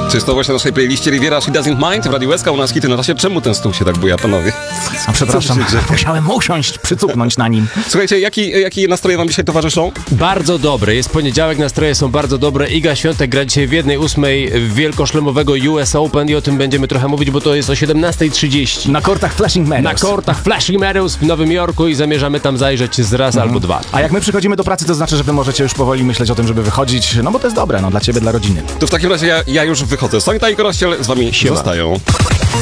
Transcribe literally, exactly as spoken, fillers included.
To jest to właśnie na naszej playliście Riviera She Doesn't Mind w Radiu S K, u nas hity na czasie. Czemu ten stół się tak buja, panowie? A przepraszam, musiałem usiąść, przycupnąć na nim. Słuchajcie, jaki, jakie nastroje wam dzisiaj towarzyszą? Bardzo dobre. Jest poniedziałek, nastroje są bardzo dobre. Iga Świątek gra dzisiaj w jednej ósmej wielkoszlemowego U S Open i o tym będziemy trochę mówić, bo to jest o siedemnasta trzydzieści. Na kortach Flushing Meadows. Na kortach Flushing Meadows w Nowym Jorku i zamierzamy tam zajrzeć z raz Mhm. albo dwa. A jak my przychodzimy do pracy, to znaczy, że wy możecie już powoli myśleć o tym, żeby wychodzić, no bo to jest dobre, no dla ciebie, dla rodziny. To w takim razie ja, ja już wychodzę. Sonita i Korościel z wami Siema. zostają.